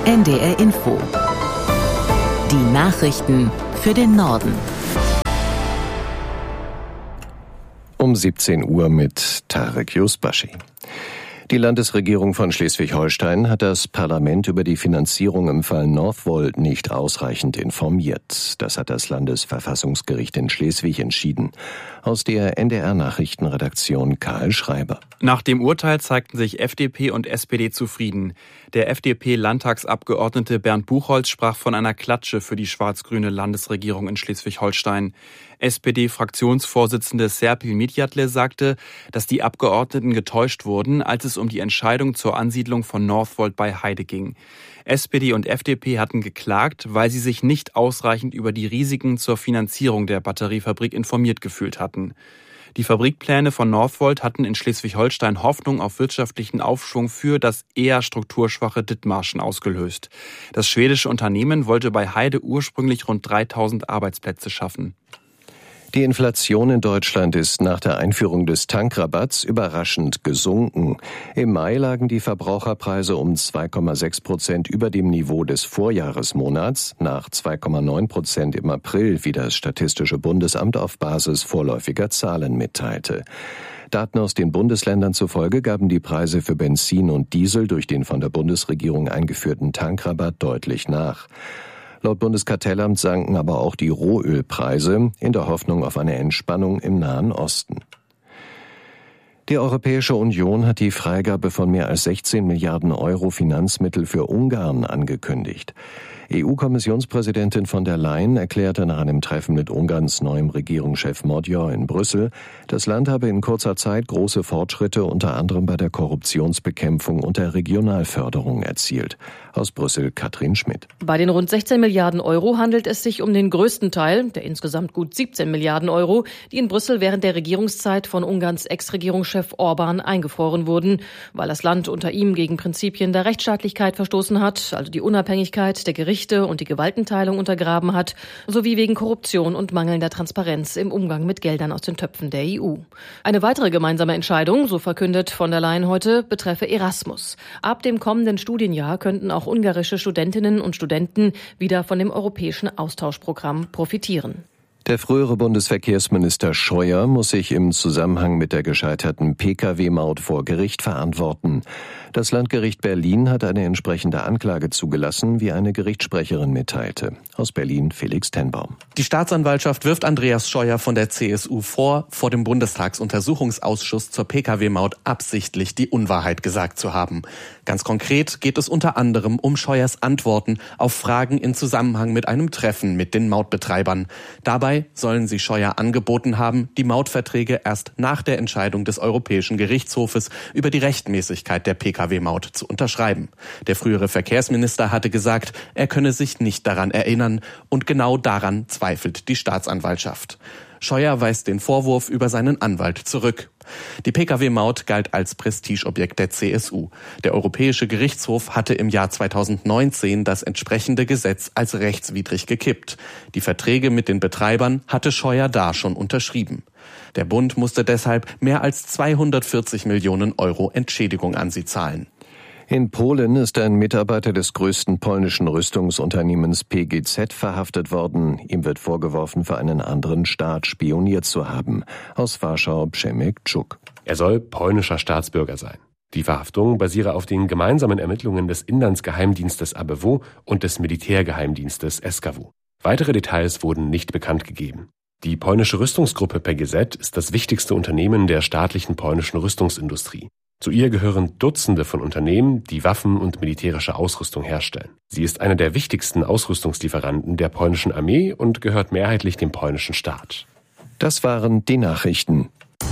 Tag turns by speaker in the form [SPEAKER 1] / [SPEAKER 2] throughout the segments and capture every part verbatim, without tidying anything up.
[SPEAKER 1] N D R Info. Die Nachrichten für den Norden.
[SPEAKER 2] Um siebzehn Uhr mit Tarek Yusbashi. Die Landesregierung von Schleswig-Holstein hat das Parlament über die Finanzierung im Fall Northvolt nicht ausreichend informiert. Das hat das Landesverfassungsgericht in Schleswig entschieden. Aus der N D R-Nachrichtenredaktion Karl Schreiber.
[SPEAKER 3] Nach dem Urteil zeigten sich F D P und S P D zufrieden. Der F D P-Landtagsabgeordnete Bernd Buchholz sprach von einer Klatsche für die schwarz-grüne Landesregierung in Schleswig-Holstein. S P D-Fraktionsvorsitzende Serpil Midjatle sagte, dass die Abgeordneten getäuscht wurden, als es um die Entscheidung zur Ansiedlung von Northvolt bei Heide ging. S P D und F D P hatten geklagt, weil sie sich nicht ausreichend über die Risiken zur Finanzierung der Batteriefabrik informiert gefühlt hatten. Die Fabrikpläne von Northvolt hatten in Schleswig-Holstein Hoffnung auf wirtschaftlichen Aufschwung für das eher strukturschwache Dithmarschen ausgelöst. Das schwedische Unternehmen wollte bei Heide ursprünglich rund dreitausend Arbeitsplätze schaffen.
[SPEAKER 2] Die Inflation in Deutschland ist nach der Einführung des Tankrabatts überraschend gesunken. Im Mai lagen die Verbraucherpreise um zwei Komma sechs Prozent über dem Niveau des Vorjahresmonats, nach zwei Komma neun Prozent im April, wie das Statistische Bundesamt auf Basis vorläufiger Zahlen mitteilte. Daten aus den Bundesländern zufolge gaben die Preise für Benzin und Diesel durch den von der Bundesregierung eingeführten Tankrabatt deutlich nach. Laut Bundeskartellamt sanken aber auch die Rohölpreise in der Hoffnung auf eine Entspannung im Nahen Osten. Die Europäische Union hat die Freigabe von mehr als sechzehn Milliarden Euro Finanzmittel für Ungarn angekündigt. E U-Kommissionspräsidentin von der Leyen erklärte nach einem Treffen mit Ungarns neuem Regierungschef Magyar in Brüssel, das Land habe in kurzer Zeit große Fortschritte unter anderem bei der Korruptionsbekämpfung und der Regionalförderung erzielt. Aus Brüssel Katrin Schmidt.
[SPEAKER 4] Bei den rund sechzehn Milliarden Euro handelt es sich um den größten Teil, der insgesamt gut siebzehn Milliarden Euro, die in Brüssel während der Regierungszeit von Ungarns Ex-Regierungschef Orbán eingefroren wurden, weil das Land unter ihm gegen Prinzipien der Rechtsstaatlichkeit verstoßen hat, also die Unabhängigkeit der Gerichte und die Gewaltenteilung untergraben hat, sowie wegen Korruption und mangelnder Transparenz im Umgang mit Geldern aus den Töpfen der E U. Eine weitere gemeinsame Entscheidung, so verkündet von der Leyen heute, betreffe Erasmus. Ab dem kommenden Studienjahr könnten auch ungarische Studentinnen und Studenten wieder von dem europäischen Austauschprogramm profitieren.
[SPEAKER 2] Der frühere Bundesverkehrsminister Scheuer muss sich im Zusammenhang mit der gescheiterten Pkw-Maut vor Gericht verantworten. Das Landgericht Berlin hat eine entsprechende Anklage zugelassen, wie eine Gerichtssprecherin mitteilte. Aus Berlin Felix Tenbaum.
[SPEAKER 5] Die Staatsanwaltschaft wirft Andreas Scheuer von der C S U vor, vor dem Bundestagsuntersuchungsausschuss zur Pkw-Maut absichtlich die Unwahrheit gesagt zu haben. Ganz konkret geht es unter anderem um Scheuers Antworten auf Fragen in Zusammenhang mit einem Treffen mit den Mautbetreibern. Dabei sollen sie Scheuer angeboten haben, die Mautverträge erst nach der Entscheidung des Europäischen Gerichtshofes über die Rechtmäßigkeit der Pkw-Maut zu unterschreiben. Der frühere Verkehrsminister hatte gesagt, er könne sich nicht daran erinnern, und genau daran zweifelt die Staatsanwaltschaft. Scheuer weist den Vorwurf über seinen Anwalt zurück. Die Pkw-Maut galt als Prestigeobjekt der C S U. Der Europäische Gerichtshof hatte im Jahr zweitausendneunzehn das entsprechende Gesetz als rechtswidrig gekippt. Die Verträge mit den Betreibern hatte Scheuer da schon unterschrieben. Der Bund musste deshalb mehr als zweihundertvierzig Millionen Euro Entschädigung an sie zahlen.
[SPEAKER 2] In Polen ist ein Mitarbeiter des größten polnischen Rüstungsunternehmens P G Z verhaftet worden. Ihm wird vorgeworfen, für einen anderen Staat spioniert zu haben. Aus Warschau Przemek Czuk.
[SPEAKER 6] Er soll polnischer Staatsbürger sein. Die Verhaftung basiere auf den gemeinsamen Ermittlungen des Inlandsgeheimdienstes A B W und des Militärgeheimdienstes S K W. Weitere Details wurden nicht bekannt gegeben. Die polnische Rüstungsgruppe P G Z ist das wichtigste Unternehmen der staatlichen polnischen Rüstungsindustrie. Zu ihr gehören Dutzende von Unternehmen, die Waffen und militärische Ausrüstung herstellen. Sie ist einer der wichtigsten Ausrüstungslieferanten der polnischen Armee und gehört mehrheitlich dem polnischen Staat.
[SPEAKER 2] Das waren die Nachrichten.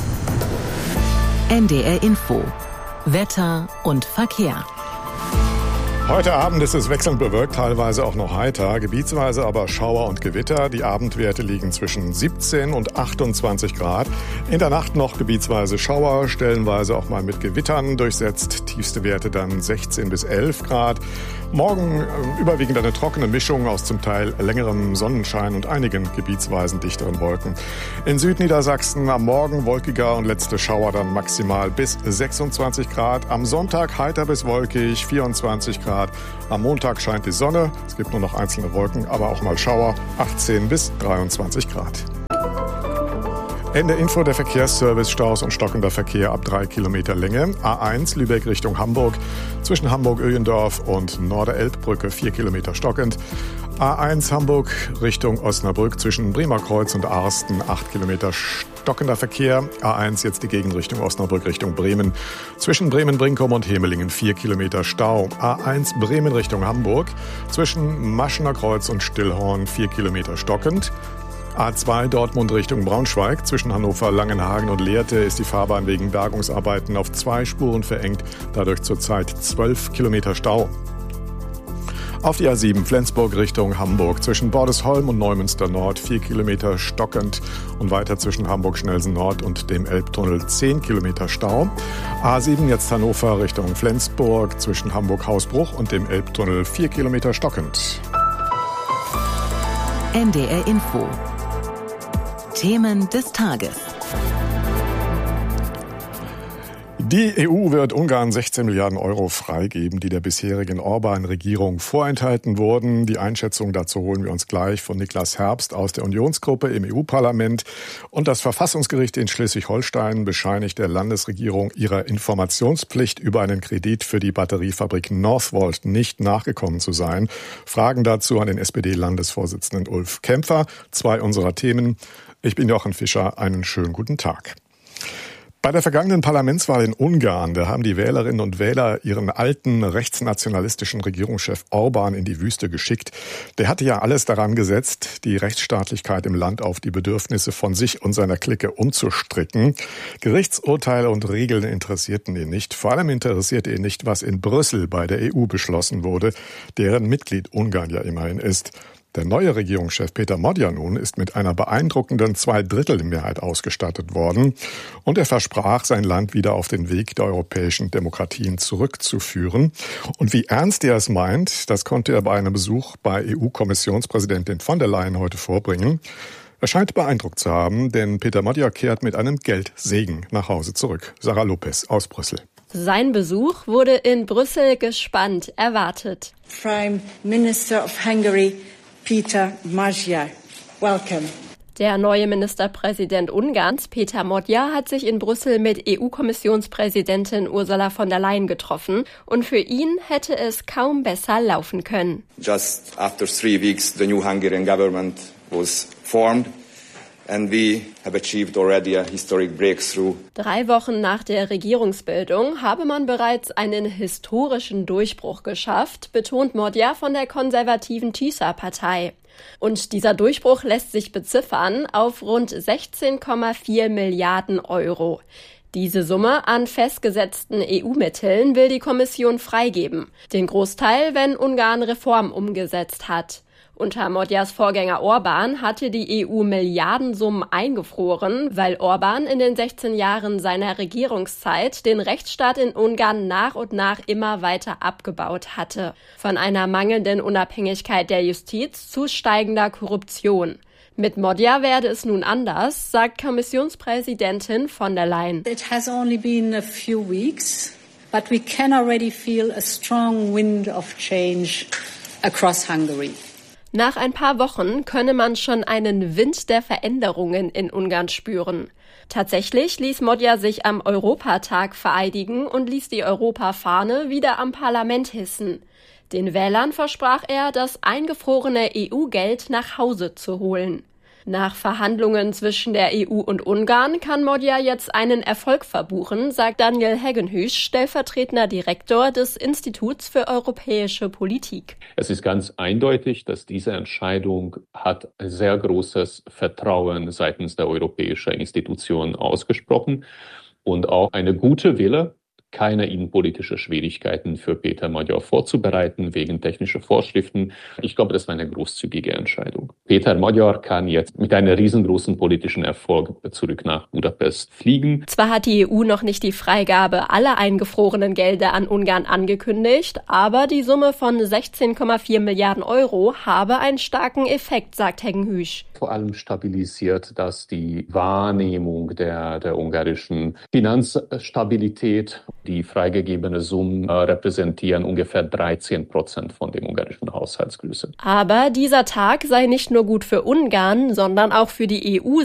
[SPEAKER 1] N D R Info. Wetter und Verkehr.
[SPEAKER 7] Heute Abend ist es wechselnd bewölkt, teilweise auch noch heiter, gebietsweise aber Schauer und Gewitter. Die Abendwerte liegen zwischen siebzehn und achtundzwanzig Grad. In der Nacht noch gebietsweise Schauer, stellenweise auch mal mit Gewittern durchsetzt. Tiefste Werte dann sechzehn bis elf Grad. Morgen äh, überwiegend eine trockene Mischung aus zum Teil längerem Sonnenschein und einigen gebietsweisen dichteren Wolken. In Südniedersachsen am Morgen wolkiger und letzte Schauer dann maximal bis sechsundzwanzig Grad. Am Sonntag heiter bis wolkig, vierundzwanzig Grad. Grad. Am Montag scheint die Sonne, es gibt nur noch einzelne Wolken, aber auch mal Schauer, achtzehn bis dreiundzwanzig Grad. Ende Info der Verkehrsservice, Staus und stockender Verkehr ab drei Kilometer Länge. A eins Lübeck Richtung Hamburg, zwischen Hamburg-Öhlendorf und Norder-Elbbrücke vier Kilometer stockend. A eins Hamburg Richtung Osnabrück, zwischen Bremer Kreuz und Arsten acht Kilometer stockender Verkehr. A eins jetzt die Gegenrichtung Osnabrück Richtung Bremen, zwischen Bremen-Brinkum und Hemelingen vier Kilometer Stau. A eins Bremen Richtung Hamburg, zwischen Maschener Kreuz und Stillhorn vier Kilometer stockend. A zwei Dortmund Richtung Braunschweig, zwischen Hannover, Langenhagen und Lehrte ist die Fahrbahn wegen Bergungsarbeiten auf zwei Spuren verengt, dadurch zurzeit zwölf Kilometer Stau. Auf die A sieben Flensburg Richtung Hamburg, zwischen Bordesholm und Neumünster Nord vier Kilometer stockend und weiter zwischen Hamburg-Schnelsen Nord und dem Elbtunnel zehn Kilometer Stau. A sieben jetzt Hannover Richtung Flensburg, zwischen Hamburg-Hausbruch und dem Elbtunnel vier Kilometer stockend.
[SPEAKER 1] N D R Info. Themen des Tages.
[SPEAKER 7] Die E U wird Ungarn sechzehn Milliarden Euro freigeben, die der bisherigen Orban-Regierung vorenthalten wurden. Die Einschätzung dazu holen wir uns gleich von Niklas Herbst aus der Unionsgruppe im E U-Parlament. Und das Verfassungsgericht in Schleswig-Holstein bescheinigt der Landesregierung ihrer Informationspflicht über einen Kredit für die Batteriefabrik Northvolt nicht nachgekommen zu sein. Fragen dazu an den S P D-Landesvorsitzenden Ulf Kämpfer. Zwei unserer Themen. Ich bin Jochen Fischer. Einen schönen guten Tag. Bei der vergangenen Parlamentswahl in Ungarn, da haben die Wählerinnen und Wähler ihren alten rechtsnationalistischen Regierungschef Orban in die Wüste geschickt. Der hatte ja alles daran gesetzt, die Rechtsstaatlichkeit im Land auf die Bedürfnisse von sich und seiner Clique umzustricken. Gerichtsurteile und Regeln interessierten ihn nicht. Vor allem interessierte ihn nicht, was in Brüssel bei der E U beschlossen wurde, deren Mitglied Ungarn ja immerhin ist. Der neue Regierungschef Péter Magyar nun ist mit einer beeindruckenden Zweidrittelmehrheit ausgestattet worden und er versprach, sein Land wieder auf den Weg der europäischen Demokratien zurückzuführen. Und wie ernst er es meint, das konnte er bei einem Besuch bei E U-Kommissionspräsidentin von der Leyen heute vorbringen. Er scheint beeindruckt zu haben, denn Péter Magyar kehrt mit einem Geldsegen nach Hause zurück. Sarah Lopez aus Brüssel.
[SPEAKER 8] Sein Besuch wurde in Brüssel gespannt erwartet.
[SPEAKER 9] Prime Minister of Hungary, Péter Magyar. Welcome.
[SPEAKER 8] Der neue Ministerpräsident Ungarns, Péter Magyar, hat sich in Brüssel mit E U-Kommissionspräsidentin Ursula von der Leyen getroffen und für ihn hätte es kaum besser laufen können.
[SPEAKER 10] Just after three weeks, the new Hungarian government was formed. And we have achieved already a historic breakthrough.
[SPEAKER 8] Drei Wochen nach der Regierungsbildung habe man bereits einen historischen Durchbruch geschafft, betont Magyar von der konservativen TISA-Partei. Und dieser Durchbruch lässt sich beziffern auf rund sechzehn Komma vier Milliarden Euro. Diese Summe an festgesetzten E U-Mitteln will die Kommission freigeben. Den Großteil, wenn Ungarn Reformen umgesetzt hat. Unter Magyars Vorgänger Orban hatte die E U Milliardensummen eingefroren, weil Orban in den sechzehn Jahren seiner Regierungszeit den Rechtsstaat in Ungarn nach und nach immer weiter abgebaut hatte. Von einer mangelnden Unabhängigkeit der Justiz zu steigender Korruption. Mit Magyar werde es nun anders, sagt Kommissionspräsidentin von der Leyen.
[SPEAKER 9] It has only been a few weeks, but we can already feel a strong wind of change across Hungary.
[SPEAKER 8] Nach ein paar Wochen könne man schon einen Wind der Veränderungen in Ungarn spüren. Tatsächlich ließ Magyar sich am Europatag vereidigen und ließ die Europafahne wieder am Parlament hissen. Den Wählern versprach er, das eingefrorene E U-Geld nach Hause zu holen. Nach Verhandlungen zwischen der E U und Ungarn kann Magyar jetzt einen Erfolg verbuchen, sagt Daniel Heggenhüsch, stellvertretender Direktor des Instituts für europäische Politik.
[SPEAKER 11] Es ist ganz eindeutig, dass diese Entscheidung hat ein sehr großes Vertrauen seitens der europäischen Institutionen ausgesprochen und auch eine gute Wille, keine innenpolitische Schwierigkeiten für Péter Magyar vorzubereiten wegen technischer Vorschriften. Ich glaube, das war eine großzügige Entscheidung. Péter Magyar kann jetzt mit einem riesengroßen politischen Erfolg zurück nach Budapest fliegen.
[SPEAKER 8] Zwar hat die E U noch nicht die Freigabe aller eingefrorenen Gelder an Ungarn angekündigt, aber die Summe von sechzehn Komma vier Milliarden Euro habe einen starken Effekt, sagt Heggenhüsch.
[SPEAKER 11] Vor allem stabilisiert das die Wahrnehmung der, der ungarischen Finanzstabilität. Die freigegebene Summen repräsentieren ungefähr dreizehn Prozent von dem ungarischen Haushaltsgröße.
[SPEAKER 8] Aber dieser Tag sei nicht nur gut für Ungarn, sondern auch für die E U,